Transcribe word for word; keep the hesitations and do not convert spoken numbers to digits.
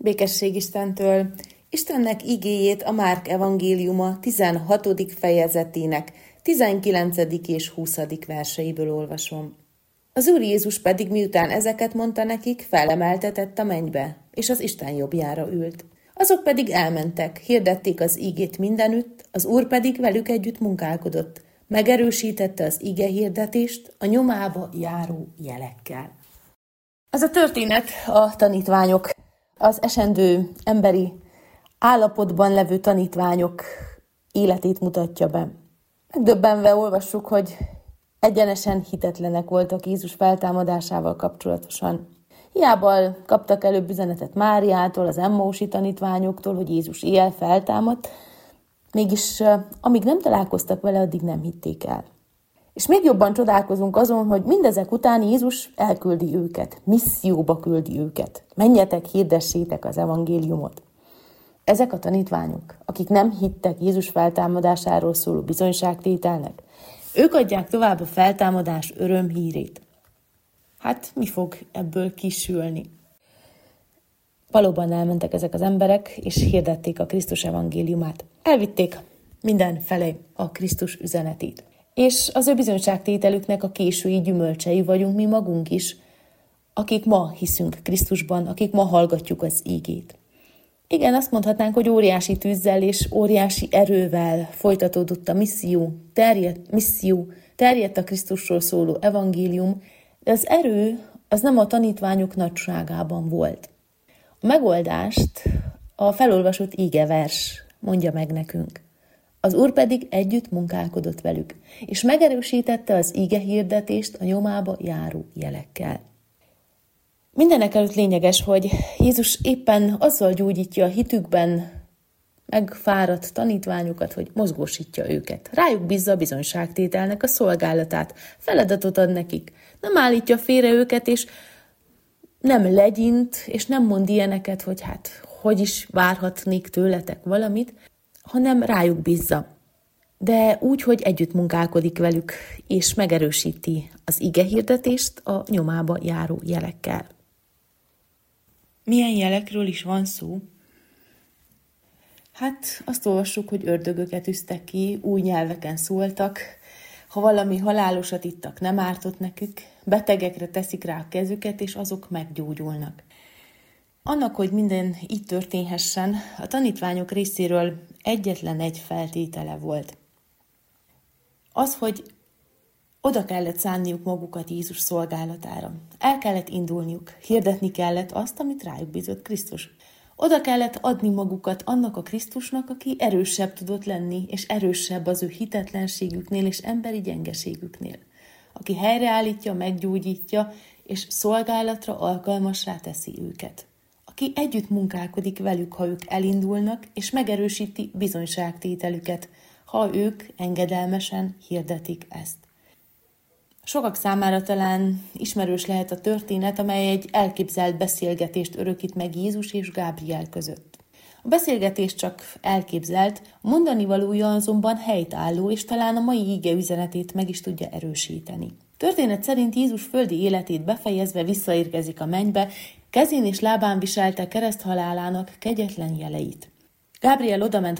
Békesség Istentől! Istennek igéjét a Márk evangéliuma tizenhatodik fejezetének tizenkilencedik és huszadik verseiből olvasom. Az Úr Jézus pedig miután ezeket mondta nekik, felemeltetett a mennybe, és az Isten jobbjára ült. Azok pedig elmentek, hirdették az igét mindenütt, az Úr pedig velük együtt munkálkodott, megerősítette az ige hirdetést a nyomába járó jelekkel. Ez a történet a tanítványok, az esendő emberi állapotban levő tanítványok életét mutatja be. Megdöbbenve olvassuk, hogy egyenesen hitetlenek voltak Jézus feltámadásával kapcsolatosan. Hiába kaptak előbb üzenetet Máriától, az emmausi tanítványoktól, hogy Jézus éjjel feltámadt, mégis amíg nem találkoztak vele, addig nem hitték el. És még jobban csodálkozunk azon, hogy mindezek után Jézus elküldi őket, misszióba küldi őket. Menjetek, hirdessétek az evangéliumot. Ezek a tanítványok, akik nem hittek Jézus feltámadásáról szóló bizonyságtételnek, ők adják tovább a feltámadás örömhírét. Hát mi fog ebből kisülni? Valóban elmentek ezek az emberek, és hirdették a Krisztus evangéliumát. Elvitték minden felé a Krisztus üzenetét. És az ő bizonyságtételüknek a késői gyümölcsei vagyunk mi magunk is, akik ma hiszünk Krisztusban, akik ma hallgatjuk az ígét. Igen, azt mondhatnánk, hogy óriási tűzzel és óriási erővel folytatódott a misszió, terjedt, misszió, terjedt a Krisztusról szóló evangélium, de az erő az nem a tanítványok nagyságában volt. A megoldást a felolvasott ígevers mondja meg nekünk. Az Úr pedig együtt munkálkodott velük, és megerősítette az íge hirdetést a nyomába járó jelekkel. Mindenek előtt lényeges, hogy Jézus éppen azzal gyógyítja a hitükben megfáradt tanítványokat, hogy mozgósítja őket. Rájuk bízza a bizonyságtételnek a szolgálatát, feladatot ad nekik. Nem állítja félre őket, és nem legyint, és nem mond ilyeneket, hogy hát hogy is várhatnék tőletek valamit, hanem rájuk bízza. De úgy, hogy együtt munkálkodik velük, és megerősíti az ige hirdetést a nyomába járó jelekkel. Milyen jelekről is van szó? Hát azt olvassuk, hogy ördögöket üztek ki, új nyelveken szóltak, ha valami halálosat ittak, nem ártott nekük, betegekre teszik rá a kezüket, és azok meggyógyulnak. Annak, hogy minden így történhessen, a tanítványok részéről egyetlen egy feltétele volt. Az, hogy oda kellett szánniuk magukat Jézus szolgálatára. El kellett indulniuk, hirdetni kellett azt, amit rájuk bízott Krisztus. Oda kellett adni magukat annak a Krisztusnak, aki erősebb tudott lenni, és erősebb az ő hitetlenségüknél és emberi gyengeségüknél. Aki helyreállítja, meggyógyítja, és szolgálatra alkalmassá teszi őket. Aki együtt munkálkodik velük, ha ők elindulnak, és megerősíti bizonyságtételüket, ha ők engedelmesen hirdetik ezt. Sokak számára talán ismerős lehet a történet, amely egy elképzelt beszélgetést örökít meg Jézus és Gábriel között. A beszélgetés csak elképzelt, a mondani valója azonban helytálló, és talán a mai ige üzenetét meg is tudja erősíteni. Történet szerint Jézus földi életét befejezve visszaérkezik a mennybe, kezén és lábán viselte kereszthalálának kegyetlen jeleit. Gábriel odament